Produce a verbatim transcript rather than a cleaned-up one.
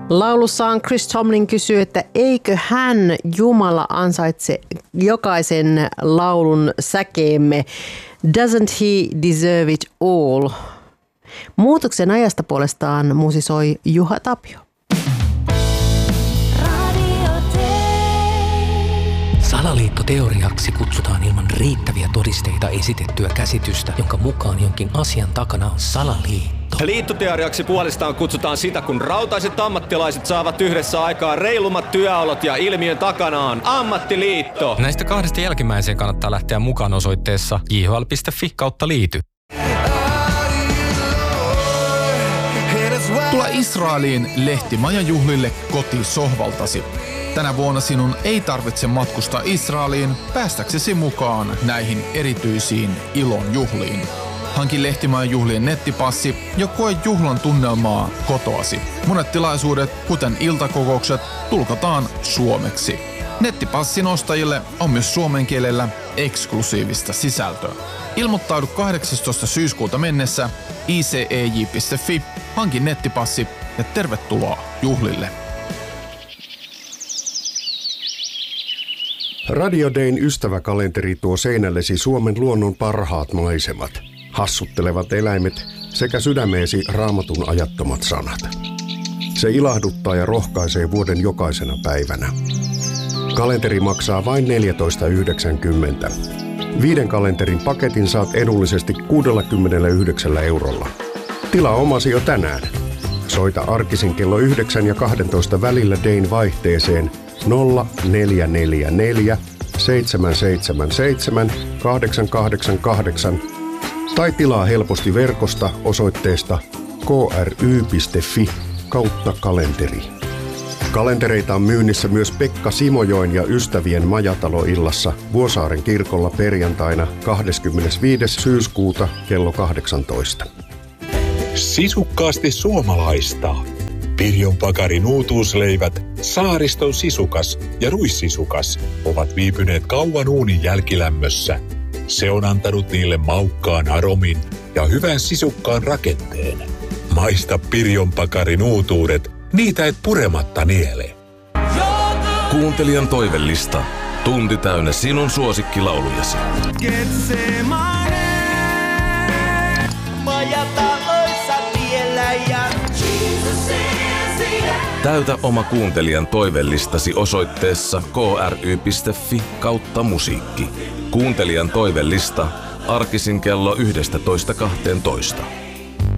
Laulussaan Chris Tomlin kysyy, että eikö hän Jumala ansaitse jokaisen laulun säkeemme. Doesn't he deserve it all? Muutoksen ajasta puolestaan musisoi Juha Tapio. Salaliittoteoriaksi kutsutaan ilman riittäviä todisteita esitettyä käsitystä, jonka mukaan jonkin asian takana on salaliitto. Liittoteoriaksi puolestaan kutsutaan sitä, kun rautaiset ammattilaiset saavat yhdessä aikaan reilummat työolot ja ilmiön takana on ammattiliitto. Näistä kahdesta jälkimmäiseen kannattaa lähteä mukaan osoitteessa j h l piste f i kautta liity. Tule Israeliin lehtimajajuhlille kotisohvaltasi. Tänä vuonna sinun ei tarvitse matkustaa Israeliin päästäksesi mukaan näihin erityisiin ilon juhliin. Hanki lehtimajajuhlien nettipassi ja koe juhlan tunnelmaa kotoasi. Monet tilaisuudet, kuten iltakokoukset, tulkataan suomeksi. Nettipassin ostajille on myös suomen kielellä eksklusiivista sisältöä. Ilmoittaudu kahdeksastoista syyskuuta mennessä i c e j piste f i, hanki nettipassi ja tervetuloa juhlille. Radio Dayn ystäväkalenteri tuo seinällesi Suomen luonnon parhaat maisemat, hassuttelevat eläimet sekä sydämeesi Raamatun ajattomat sanat. Se ilahduttaa ja rohkaisee vuoden jokaisena päivänä. Kalenteri maksaa vain neljätoista yhdeksänkymmentä. Viiden kalenterin paketin saat edullisesti kuusikymmentäyhdeksän eurolla. Tilaa omasi jo tänään. Soita arkisin kello yhdeksän ja kaksitoista välillä Dayn vaihteeseen nolla neljä neljä neljä seitsemän seitsemän seitsemän kahdeksan kahdeksan kahdeksan tai tilaa helposti verkosta osoitteesta k r y piste f i kautta kalenteri. Kalentereita on myynnissä myös Pekka Simojoen ja ystävien majataloillassa Vuosaaren kirkolla perjantaina kahdeskymmenesviides syyskuuta kello kahdeksantoista. Sisukkaasti suomalaista. Pirjon Pakarin uutuusleivät, Saariston sisukas ja ruissisukas ovat viipyneet kauan uunin jälkilämmössä. Se on antanut niille maukkaan aromin ja hyvän sisukkaan rakenteen. Maista Pirjon Pakarin uutuudet, niitä et purematta niele. Kuuntelijan toivellista. Tunti täynnä sinun suosikkilaulujasi. Täytä oma kuuntelijan toivellistasi osoitteessa k r y piste f i kautta musiikki. Kuuntelijan toivellista arkisin kello yksitoista kaksitoista.